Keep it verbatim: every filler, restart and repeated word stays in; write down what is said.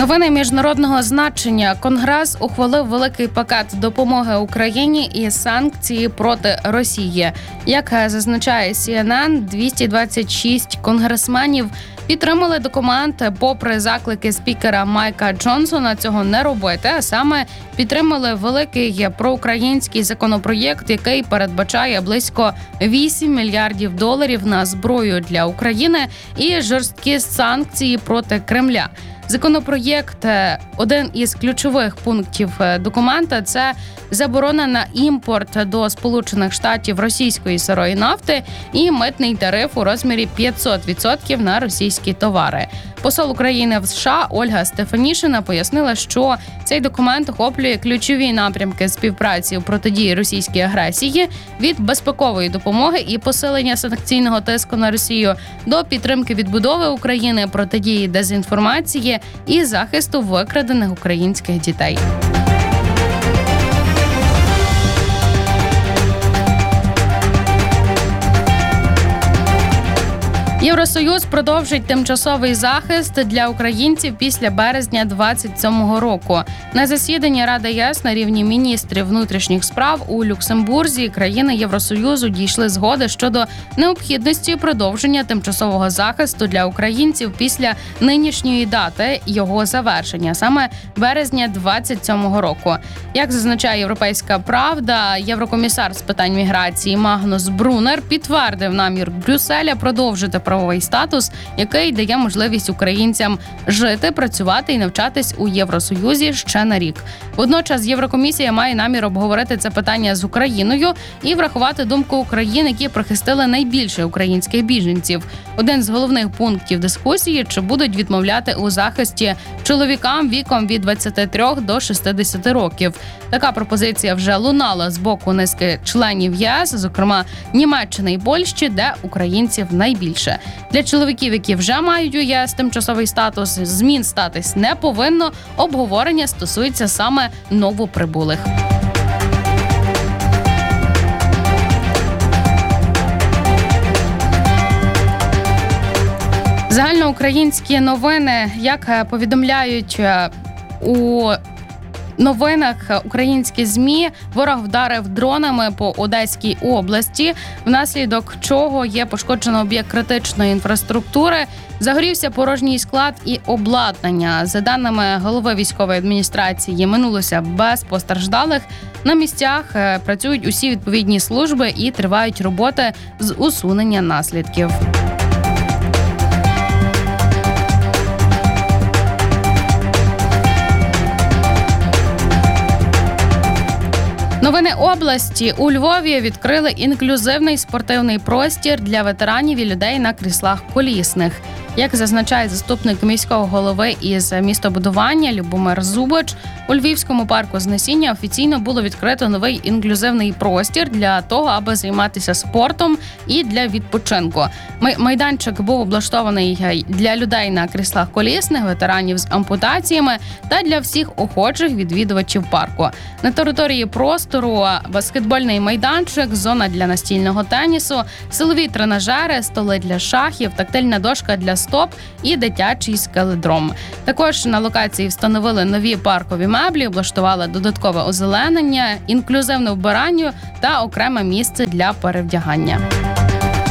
Новини міжнародного значення. Конгрес ухвалив великий пакет допомоги Україні і санкції проти Росії. Як зазначає Сі Ен Ен, двісті двадцять шість конгресменів підтримали документ, попри заклики спікера Майка Джонсона цього не робити, а саме підтримали великий проукраїнський законопроєкт, який передбачає близько вісім мільярдів доларів на зброю для України і жорсткі санкції проти Кремля. Законопроєкт, один із ключових пунктів документа – це заборона на імпорт до Сполучених Штатів російської сирої нафти і митний тариф у розмірі п'ятсот відсотків на російські товари. Посол України в США Ольга Стефанішина пояснила, що цей документ охоплює ключові напрямки співпраці у протидії російській агресії від безпекової допомоги і посилення санкційного тиску на Росію до підтримки відбудови України, протидії дезінформації і захисту викрадених українських дітей. Євросоюз продовжить тимчасовий захист для українців після березня двадцять сьомого року. На засіданні Ради ЄС на рівні міністрів внутрішніх справ у Люксембурзі країни Євросоюзу дійшли згоди щодо необхідності продовження тимчасового захисту для українців після нинішньої дати його завершення, саме березня двадцять сьомого року. Як зазначає «Європейська правда», єврокомісар з питань міграції Магнус Брунер підтвердив намір Брюсселя продовжити правовий статус, який дає можливість українцям жити, працювати і навчатись у Євросоюзі ще на рік. Водночас Єврокомісія має намір обговорити це питання з Україною і врахувати думку України, які прихистили найбільше українських біженців. Один з головних пунктів дискусії – чи будуть відмовляти у захисті чоловікам віком від двадцяти трьох до шістдесяти років. Така пропозиція вже лунала з боку низки членів ЄС, зокрема Німеччини і Польщі, де українців найбільше. Для чоловіків, які вже мають у ЄС тимчасовий статус, змін статись не повинно. Обговорення стосується саме новоприбулих. Загальноукраїнські новини, як повідомляють у новинах українські ЗМІ, ворог вдарив дронами по Одеській області, внаслідок чого є пошкоджено об'єкт критичної інфраструктури, загорівся порожній склад і обладнання. За даними голови військової адміністрації, минулося без постраждалих. На місцях працюють усі відповідні служби і тривають роботи з усунення наслідків. Новини області. У Львові відкрили інклюзивний спортивний простір для ветеранів і людей на кріслах колісних. Як зазначає заступник міського голови із містобудування Любомир Зубач, у Львівському парку Знесіння офіційно було відкрито новий інклюзивний простір для того, аби займатися спортом і для відпочинку. Майданчик був облаштований для людей на кріслах колісних, ветеранів з ампутаціями та для всіх охочих відвідувачів парку. На території простору баскетбольний майданчик, зона для настільного тенісу, силові тренажери, столи для шахів, тактильна дошка для стоп і дитячий скеледром. Також на локації встановили нові паркові меблі, облаштували додаткове озеленення, інклюзивне вбирання та окреме місце для перевдягання.